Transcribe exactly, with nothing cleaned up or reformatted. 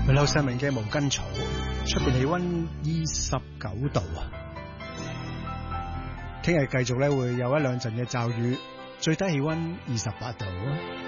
流世明嘅毛根草，出邊氣溫二十九度啊！聽日繼續咧會有一兩陣嘅驟雨，最低氣溫二十八度。